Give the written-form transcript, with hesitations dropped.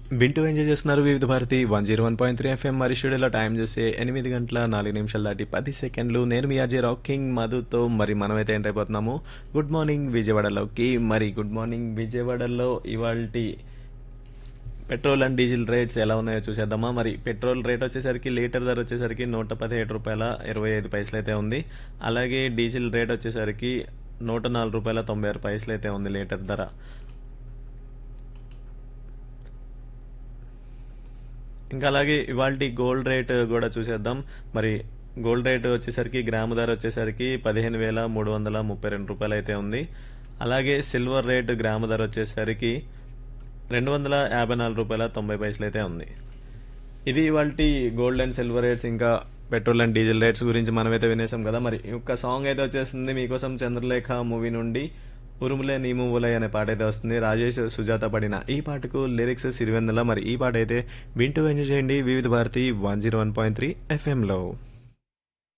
వింటూ ఎంజాయ్ చేస్తున్నారు వివిధ భారతి 101.3 ఎఫ్ఎం. మరి స్టూడియోలో టైం చేస్తే 8 గంటల 4 నిమిషాలు దాటి 10 సెకండ్లు. నేను మీ అజయ్ రాకింగ్ మధుతో మరి మనమైతే ఎంటర్ అయిపోతున్నాము గుడ్ మార్నింగ్ విజయవాడలోకి. మరి గుడ్ మార్నింగ్ విజయవాడలో ఇవాల్టి పెట్రోల్ అండ్ డీజిల్ రేట్స్ ఎలా ఉన్నాయో చూసేద్దామా. మరి పెట్రోల్ రేట్ వచ్చేసరికి లీటర్ ధర వచ్చేసరికి రూ. 117.26 అయితే ఉంది. అలాగే డీజిల్ రేట్ వచ్చేసరికి రూ. 104.96 అయితే ఉంది లీటర్ ధర. ఇంకా అలాగే ఇవాల్టి గోల్డ్ రేట్ కూడా చూసేద్దాం. మరి గోల్డ్ రేట్ వచ్చేసరికి గ్రాము ధర వచ్చేసరికి రూ. 15,332 అయితే ఉంది. అలాగే సిల్వర్ రేట్ గ్రాము ధర వచ్చేసరికి రూ. 254.90 అయితే ఉంది. ఇది ఇవాల్టి గోల్డ్ అండ్ సిల్వర్ రేట్స్ ఇంకా పెట్రోల్ అండ్ డీజిల్ రేట్స్ గురించి మనమైతే వినేసాం కదా. మరి ఒక సాంగ్ అయితే వచ్చేస్తుంది మీకోసం చంద్రలేఖ మూవీ నుండి ఉరుములే నీ మువ్వులే అనే పాట అయితే వస్తుంది. రాజేష్ సుజాత పడిన ఈ పాటకు లిరిక్స్ సిరివెన్నెల. మరి ఈ పాట అయితే వింటూ ఎంజాయ్ చేయండి వివిధ భారతి 101.3 ఎఫ్ఎంలో.